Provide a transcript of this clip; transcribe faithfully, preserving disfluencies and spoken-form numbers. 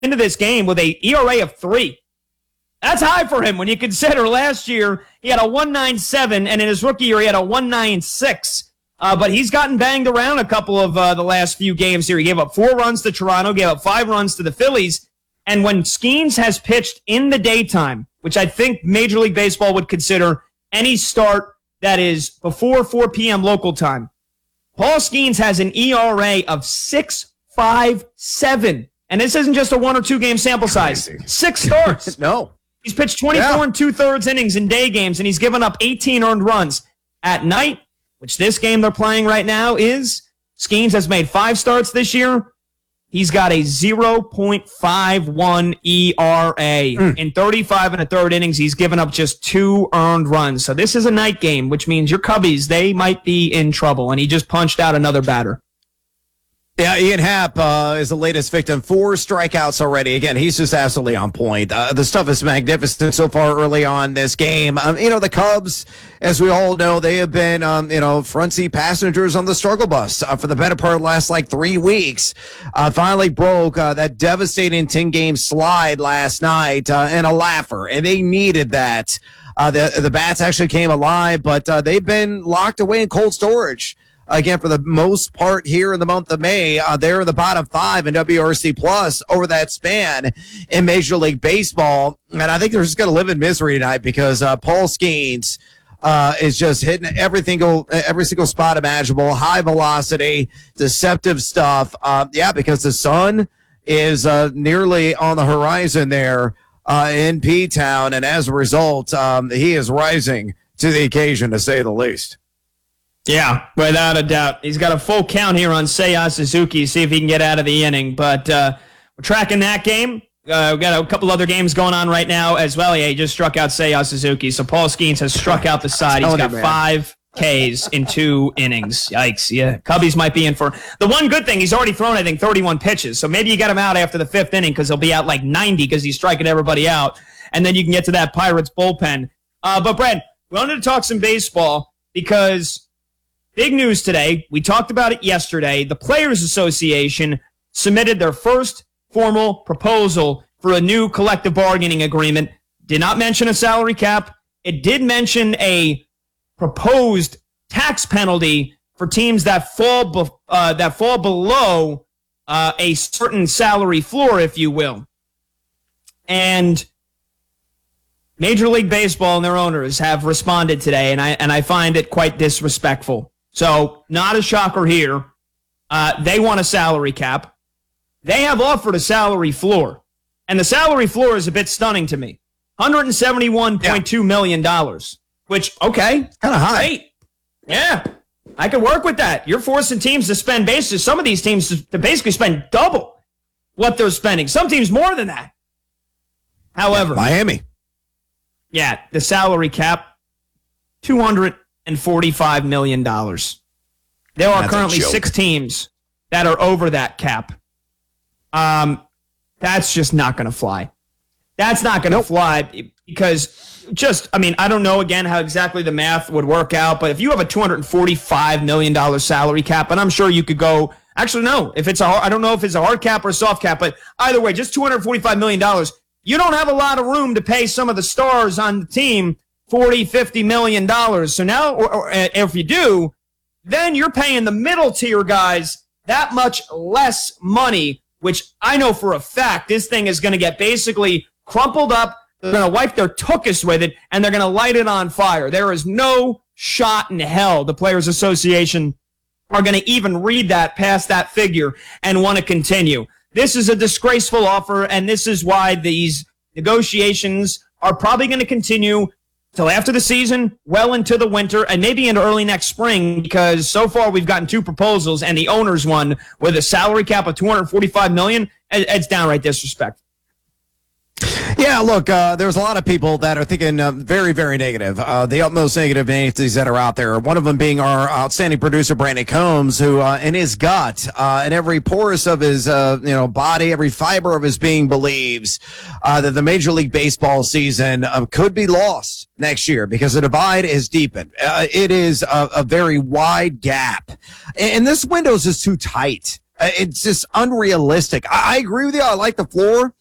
into this game with a E R A of three. That's high for him when you consider last year he had a one point nine seven, and in his rookie year he had a one point nine six. Uh, but he's gotten banged around a couple of uh, the last few games here. He gave up four runs to Toronto, gave up five runs to the Phillies. And when Skeens has pitched in the daytime, which I think Major League Baseball would consider any start that is before four p.m. local time, Paul Skeens has an E R A of six point five seven. And this isn't just a one or two game sample size. Crazy. Six starts. No. He's pitched twenty-four yeah. and two-thirds innings in day games, and he's given up eighteen earned runs. At night, which this game they're playing right now is, Skeens has made five starts this year. He's got a zero point five one E R A. Mm. In thirty-five and a third innings, he's given up just two earned runs. So this is a night game, which means your Cubbies, they might be in trouble. And he just punched out another batter. Yeah, Ian Happ uh, is the latest victim. Four strikeouts already. Again, he's just absolutely on point. Uh, the stuff is magnificent so far early on this game. Um, you know, the Cubs, as we all know, they have been, um, you know, front seat passengers on the struggle bus uh, for the better part of the last, like, three weeks. Uh, finally broke uh, that devastating ten-game slide last night uh, and a laugher, and they needed that. Uh, the, the bats actually came alive, but uh, they've been locked away in cold storage. Again, for the most part here in the month of May, uh, they're in the bottom five in W R C Plus over that span in Major League Baseball. And I think they're just going to live in misery tonight because uh, Paul Skeens uh, is just hitting every single, every single spot imaginable, high velocity, deceptive stuff. Uh, yeah, because the sun is uh, nearly on the horizon there uh, in P-Town. And as a result, um, he is rising to the occasion, to say the least. Yeah, without a doubt. He's got a full count here on Seiya Suzuki, see if he can get out of the inning. But uh, we're tracking that game. Uh, we've got a couple other games going on right now as well. Yeah, he just struck out Seiya Suzuki. So Paul Skeens has struck out the side. He's got five Ks in two innings. Yikes. Yeah, Cubbies might be in for... The one good thing, he's already thrown, I think, thirty-one pitches. So maybe you get him out after the fifth inning because he'll be out like ninety because he's striking everybody out. And then you can get to that Pirates bullpen. Uh, but, Brad, we wanted to talk some baseball because... Big news today. We talked about it yesterday. The Players Association submitted their first formal proposal for a new collective bargaining agreement. Did not mention a salary cap. It did mention a proposed tax penalty for teams that fall be, uh, that fall below uh, a certain salary floor, if you will. And Major League Baseball and their owners have responded today, and I and I find it quite disrespectful. So, not a shocker here. Uh, they want a salary cap. They have offered a salary floor. And the salary floor is a bit stunning to me. one hundred seventy-one point two million dollars. Which, okay. Kind of high. Great. Yeah. I could work with that. You're forcing teams to spend basically, some of these teams to basically spend double what they're spending. Some teams more than that. However. Yeah, Miami. Yeah, the salary cap, two hundred forty-five million dollars. There are that's currently six teams that are over that cap. Um, that's just not going to fly. That's not going to nope. fly because just, I mean, I don't know, again, how exactly the math would work out, but if you have a two hundred forty-five million dollars salary cap, and I'm sure you could go, actually, no, if it's a, I don't know if it's a hard cap or a soft cap, but either way, just two hundred forty-five million dollars, you don't have a lot of room to pay some of the stars on the team forty, fifty million dollars. So now, or, or if you do, then you're paying the middle tier guys that much less money, which I know for a fact this thing is going to get basically crumpled up. They're going to wipe their tuchus with it, and they're going to light it on fire. There is no shot in hell the Players Association are going to even read that past that figure and want to continue. This is a disgraceful offer, and this is why these negotiations are probably going to continue till after the season, well into the winter, and maybe into early next spring, because so far we've gotten two proposals, and the owners one with a salary cap of two hundred forty-five million dollars, it's downright disrespectful. Yeah, look, uh, there's a lot of people that are thinking uh, very, very negative. Uh, the utmost negative entities that are out there. One of them being our outstanding producer, Brandon Combs, who uh, in his gut, uh, in every porous of his uh, you know body, every fiber of his being believes uh, that the Major League Baseball season uh, could be lost next year because the divide is deepened. Uh, it is a, a very wide gap. And this window is just too tight. Uh, It's just unrealistic. I, I agree with you. I like the floor.